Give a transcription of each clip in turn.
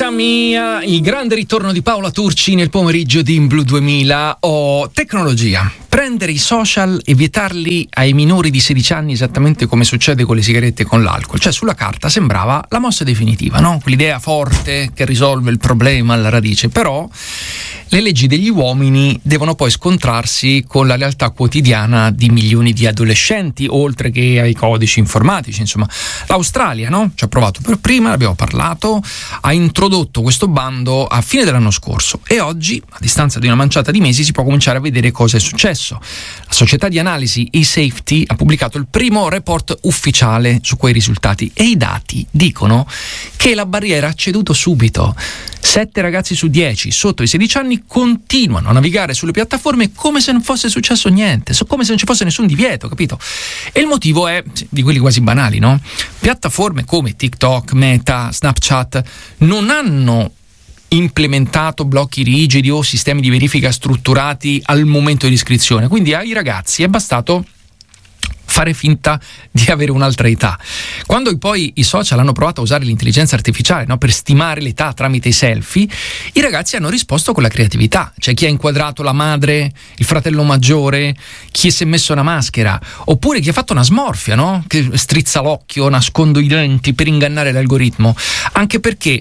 Mamma mia, il grande ritorno di Paola Turci nel pomeriggio di In Blu 2000. Tecnologia. Prendere i social e vietarli ai minori di 16 anni esattamente come succede con le sigarette e con l'alcol. Cioè, sulla carta sembrava la mossa definitiva, no? Quell'idea forte che risolve il problema alla radice. Però le leggi degli uomini devono poi scontrarsi con la realtà quotidiana di milioni di adolescenti, oltre che ai codici informatici. Insomma, l'Australia, no? Ci ha provato per prima, l'abbiamo parlato, ha introdotto questo bando a fine dell'anno scorso e oggi, a distanza di una manciata di mesi, si può cominciare a vedere cosa è successo. La società di analisi eSafety ha pubblicato il primo report ufficiale su quei risultati e i dati dicono che la barriera ha ceduto subito. 7 ragazzi su 10 sotto i 16 anni continuano a navigare sulle piattaforme come se non fosse successo niente, come se non ci fosse nessun divieto, capito? E il motivo è di quelli quasi banali, no? Piattaforme come TikTok, Meta, Snapchat non hanno implementato blocchi rigidi o sistemi di verifica strutturati al momento dell'iscrizione, quindi ai ragazzi è bastato fare finta di avere un'altra età. Quando poi i social hanno provato a usare l'intelligenza artificiale, no, per stimare l'età tramite i selfie, i ragazzi hanno risposto con la creatività. C'è chi ha inquadrato la madre, il fratello maggiore, chi si è messo una maschera, oppure chi ha fatto una smorfia, no? Che strizza l'occhio, nascondo i denti per ingannare l'algoritmo. Anche perché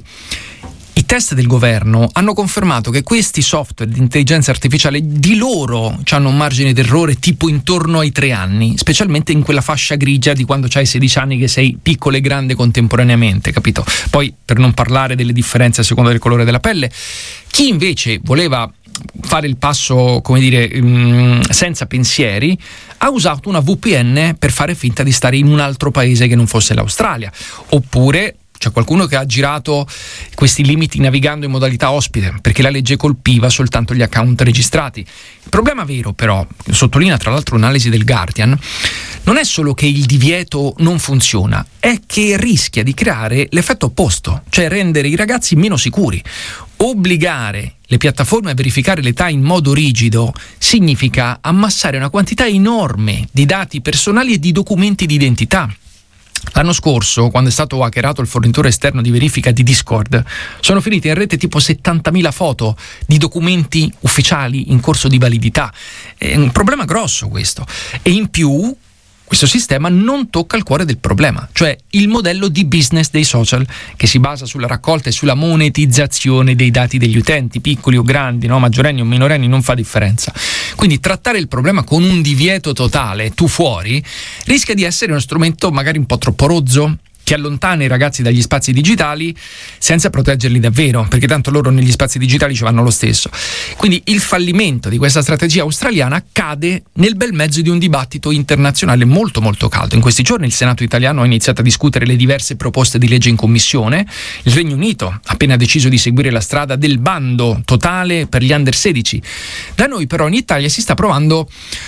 i test del governo hanno confermato che questi software di intelligenza artificiale di loro hanno un margine d'errore tipo intorno ai 3 anni, specialmente in quella fascia grigia di quando c'hai 16 anni che sei piccolo e grande contemporaneamente, capito? Poi, per non parlare delle differenze a seconda del colore della pelle, chi invece voleva fare il passo, come dire, senza pensieri, ha usato una VPN per fare finta di stare in un altro paese che non fosse l'Australia, oppure c'è qualcuno che ha girato questi limiti navigando in modalità ospite perché la legge colpiva soltanto gli account registrati. Il problema vero, però, sottolinea tra l'altro un'analisi del Guardian, non è solo che il divieto non funziona, è che rischia di creare l'effetto opposto, cioè rendere i ragazzi meno sicuri. Obbligare le piattaforme a verificare l'età in modo rigido significa ammassare una quantità enorme di dati personali e di documenti di identità. L'anno scorso, quando è stato hackerato il fornitore esterno di verifica di Discord, sono finite in rete tipo 70.000 foto di documenti ufficiali in corso di validità. È un problema grosso questo. E in più, questo sistema non tocca il cuore del problema, cioè il modello di business dei social, che si basa sulla raccolta e sulla monetizzazione dei dati degli utenti, piccoli o grandi, no? Maggiorenni o minorenni, non fa differenza. Quindi trattare il problema con un divieto totale, tu fuori, rischia di essere uno strumento magari un po' troppo rozzo, che allontana i ragazzi dagli spazi digitali senza proteggerli davvero, perché tanto loro negli spazi digitali ci vanno lo stesso. Quindi il fallimento di questa strategia australiana cade nel bel mezzo di un dibattito internazionale molto molto caldo. In questi giorni il Senato italiano ha iniziato a discutere le diverse proposte di legge in commissione. Il Regno Unito ha appena deciso di seguire la strada del bando totale per gli under 16. Da noi però in Italia si sta provando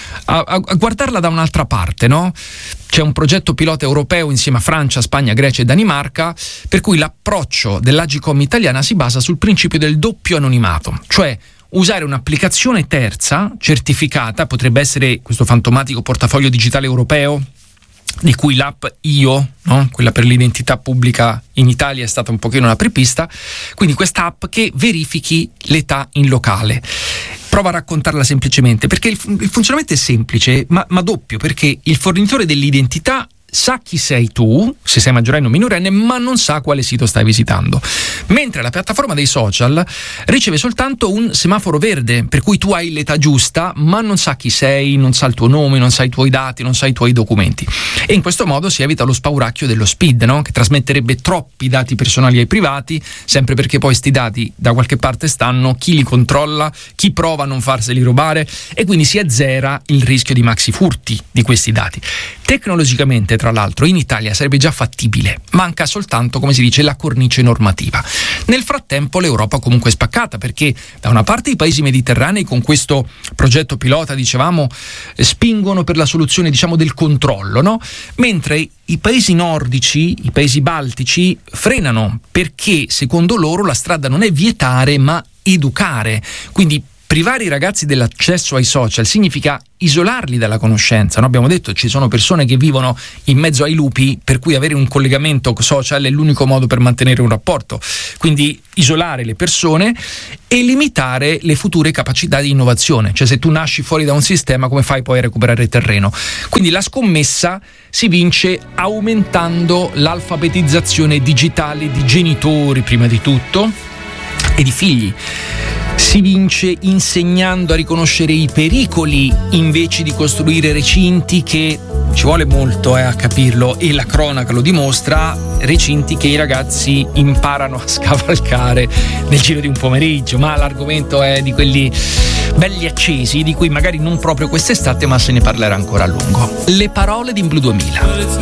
a guardarla da un'altra parte, no? C'è un progetto pilota europeo insieme a Francia, Spagna, Grecia e Danimarca, per cui l'approccio dell'Agcom italiana si basa sul principio del doppio anonimato, cioè usare un'applicazione terza certificata, potrebbe essere questo fantomatico portafoglio digitale europeo, di cui l'app Io, no? Quella per l'identità pubblica in Italia è stata un pochino una apripista, quindi questa app che verifichi l'età in locale. Prova a raccontarla semplicemente, perché il funzionamento è semplice, ma doppio, perché il fornitore dell'identità sa chi sei tu, se sei maggiorenne o minorenne, ma non sa quale sito stai visitando. Mentre la piattaforma dei social riceve soltanto un semaforo verde, per cui tu hai l'età giusta, ma non sa chi sei, non sa il tuo nome, non sa i tuoi dati, non sa i tuoi documenti. E in questo modo si evita lo spauracchio dello SPID, no? Che trasmetterebbe troppi dati personali ai privati, sempre perché poi sti dati da qualche parte stanno, chi li controlla, chi prova a non farseli rubare, e quindi si azzera il rischio di maxi furti di questi dati. Tecnologicamente, tra l'altro, in Italia sarebbe già fattibile, manca soltanto, come si dice, la cornice normativa. Nel frattempo l'Europa comunque è spaccata, perché da una parte i paesi mediterranei con questo progetto pilota, dicevamo, spingono per la soluzione, diciamo, del controllo, no? Mentre i paesi nordici, i paesi baltici frenano, perché secondo loro la strada non è vietare ma educare, quindi privare i ragazzi dell'accesso ai social significa isolarli dalla conoscenza, no? Abbiamo detto ci sono persone che vivono in mezzo ai lupi, per cui avere un collegamento social è l'unico modo per mantenere un rapporto, quindi isolare le persone e limitare le future capacità di innovazione, cioè se tu nasci fuori da un sistema come fai poi a recuperare terreno? Quindi la scommessa si vince aumentando l'alfabetizzazione digitale di genitori prima di tutto e di figli. Si vince insegnando a riconoscere i pericoli invece di costruire recinti che, ci vuole molto a capirlo e la cronaca lo dimostra, recinti che i ragazzi imparano a scavalcare nel giro di un pomeriggio, ma l'argomento è di quelli belli accesi di cui magari non proprio quest'estate, ma se ne parlerà ancora a lungo. Le parole di In Blu 2000.